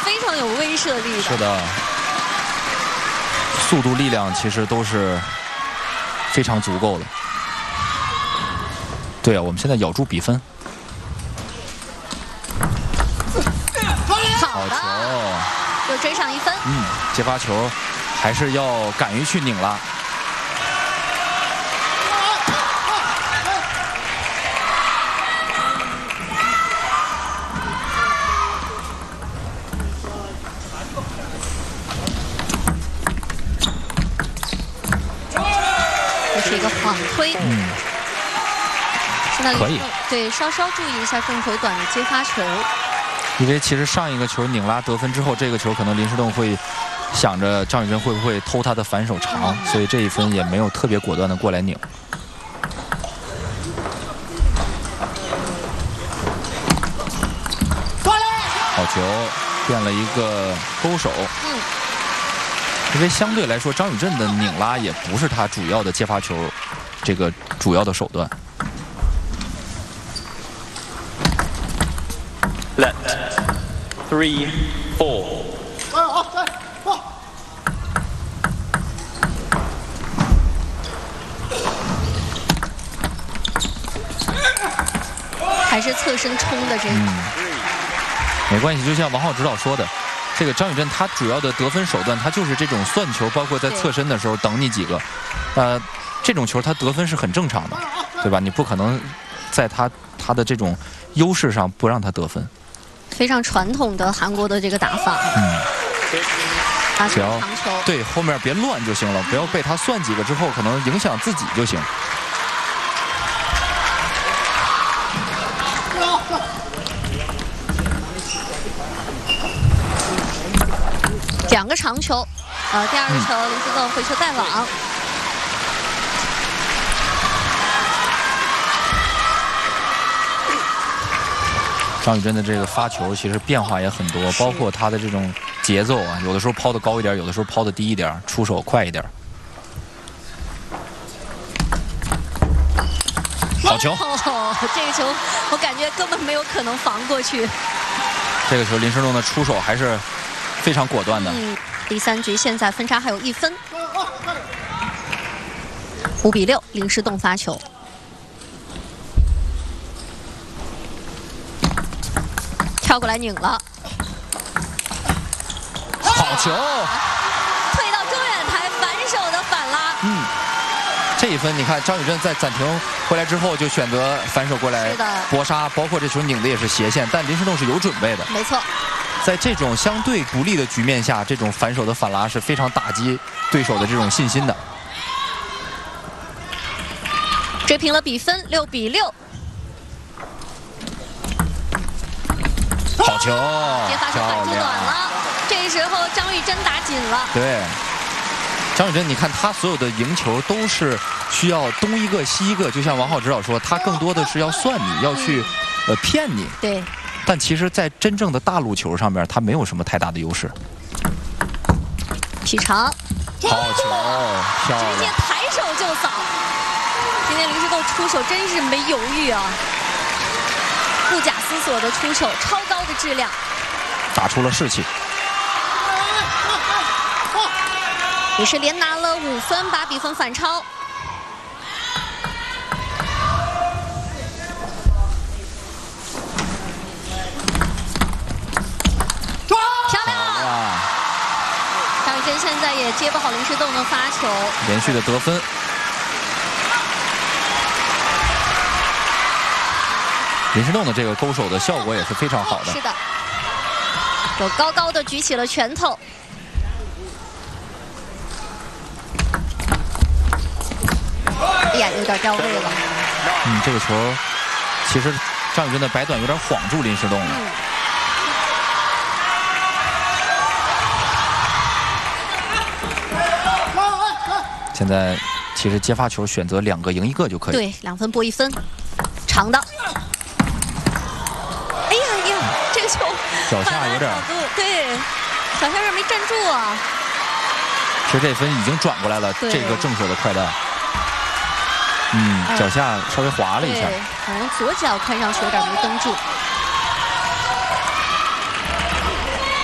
非常有威慑力的。 是的，速度、力量其实都是非常足够的。对啊，我们现在咬住比分。 好球，又追上1分。 接发球还是要敢于去拧拉。 这是一个晃推。现在可以。 对，稍稍注意一下中回短的接发球。 因为其实上一个球拧拉得分之后，这个球可能林诗栋会想着张雨臻会不会偷他的反手长，所以这一分也没有特别果断的过来拧。好球，变了一个勾手。因为相对来说，张雨臻的拧拉也不是他主要的接发球，这个主要的手段。 Let 3, 4. 还是侧身冲的这个。 没关系，就像王浩指导说的，这个张雨臻他主要的得分手段，他就是这种算球，包括在侧身的时候等你几个，这种球他得分是很正常的，对吧？你不可能在他的这种优势上不让他得分。 非常传统的韩国的这个打法。发球长球， 对，后面别乱就行了，不要被他算几个之后可能影响自己就行。 2个长球，第2个球林诗栋回球带网。 张雨臻的这个发球其实变化也很多，包括他的这种节奏啊，有的时候抛得高一点，有的时候抛得低一点，出手快一点。好球！ 这个球我感觉根本没有可能防过去。 这个球林诗栋的出手还是非常果断的。 第3局现在分差还有1分，5比6，林诗栋发球。跳过来拧了， 好球！ 退到中远台反手的反拉。 这一分你看张雨臻在暂停回来之后就选择反手过来搏杀，包括这球拧的也是斜线，但林诗栋是有准备的。 没错， 在这种相对不利的局面下，这种反手的反拉是非常打击对手的这种信心的。 追平了比分，6比6。 好球！ 接发球反住短了，这时候张雨臻打紧了。 对，张雨臻，你看他所有的赢球都是需要东一个西一个，就像王浩指导说，他更多的是要算你，要去骗你。 对。 但其实，在真正的大陆球上面，他没有什么太大的优势。 劈长， 好球，漂亮！ 直接抬手就扫。今天林诗栋出手真是没犹豫啊，不假思索的出手，超高的质量， 打出了士气。 也是连拿了5分，把比分反超。漂亮！张雨臻现在也接不好林诗栋的发球， 连续的得分。林诗栋的这个勾手的效果也是非常好的。 是的，有高高的举起了拳头。哎呀，有点掉位了。 这个球其实张雨臻的摆短有点晃住林诗栋了。现在其实接发球选择2个赢1个就可以。 对，2分拨1分，长的。哎呀哎呀，这个球脚下有点， 对，脚下有点没站住啊。 其实这分已经转过来了，这个正手的快带。脚下稍微滑了一下。 可能左脚看上去有点没蹬住。